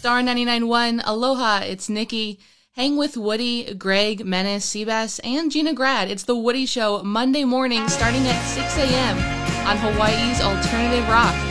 Star 99.1, aloha, it's Nikki. Hang with Woody, Greg, Menace, Seabass, and Gina Grad. It's The Woody Show, Monday morning starting at 6 a.m. on Hawaii's Alternative Rock.